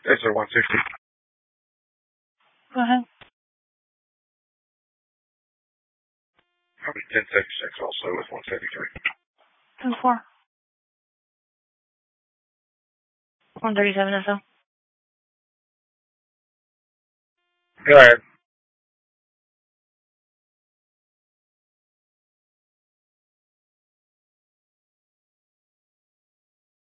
Desert 160. Go ahead. Probably 1076 also with 173. 2-4. 137 SO. Go ahead.